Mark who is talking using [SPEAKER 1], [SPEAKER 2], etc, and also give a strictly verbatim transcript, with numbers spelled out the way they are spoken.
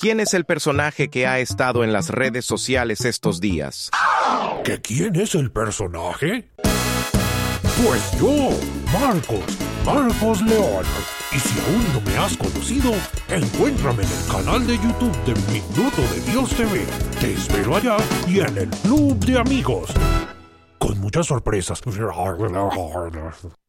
[SPEAKER 1] ¿Quién es el personaje que ha estado en las redes sociales estos días?
[SPEAKER 2] ¿Que quién es el personaje? Pues yo, Marcos, Marcos León. Y si aún no me has conocido, encuéntrame en el canal de YouTube de Minuto de Dios T V. Te espero allá y en el Club de Amigos. Con muchas sorpresas.